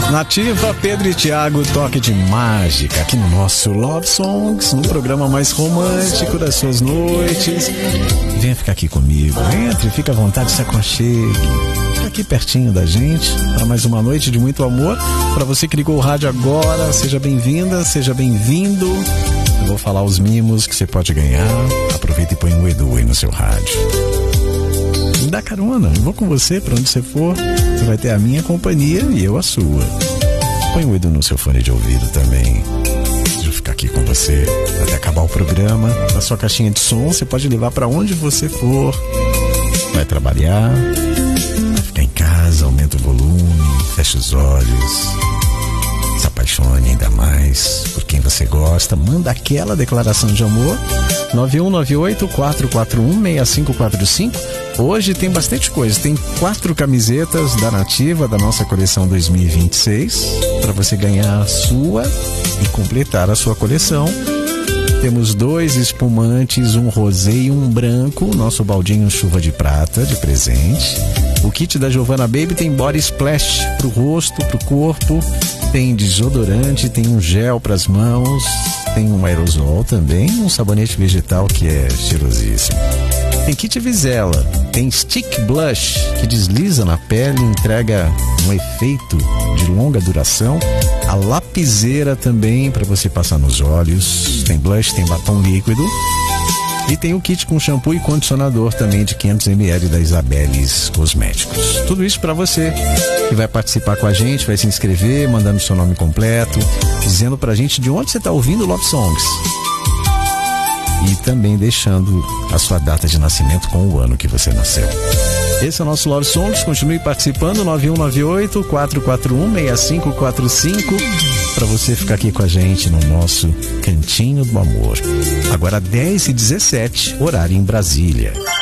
Nativa, Pedro e Thiago, toque de mágica aqui no nosso Love Songs, no programa mais romântico das suas noites. Venha ficar aqui comigo, entre, fica à vontade, se aconchegue. Fica aqui pertinho da gente para mais uma noite de muito amor. Para você que ligou o rádio agora, seja bem-vinda, seja bem-vindo. Eu vou falar os mimos que você pode ganhar. Aproveita e põe o Edu aí no seu rádio. Me dá carona, eu vou com você para onde você for. Você vai ter a minha companhia e eu a sua. Põe o Edu no seu fone de ouvido também. Deixa eu ficar aqui com você até acabar o programa. Na sua caixinha de som, você pode levar para onde você for. Vai trabalhar, vai ficar em casa, aumenta o volume, fecha os olhos. Se apaixone ainda mais por quem você gosta. Manda aquela declaração de amor. 9198-441-6545. Hoje tem bastante coisa. Tem 4 camisetas da Nativa, da nossa coleção 2026, para você ganhar a sua e completar a sua coleção. Temos 2 espumantes, um rosé e um branco, nosso baldinho chuva de prata de presente. O kit da Giovanna Baby tem body splash pro rosto, pro corpo, tem desodorante, tem um gel pras mãos, tem um aerosol também, um sabonete vegetal que é cheirosíssimo. Tem kit Vizela, tem stick blush que desliza na pele e entrega um efeito de longa duração. A lapiseira também para você passar nos olhos. Tem blush, tem batom líquido. E tem o kit com shampoo e condicionador também de 500 ml da Isabeles Cosméticos. Tudo isso para você que vai participar com a gente, vai se inscrever, mandando seu nome completo, dizendo pra gente de onde você tá ouvindo Love Songs. E também deixando a sua data de nascimento com o ano que você nasceu. Esse é o nosso Love Songs. Continue participando. 9198-441-6545 para você ficar aqui com a gente no nosso Cantinho do Amor. Agora 10h17, horário em Brasília.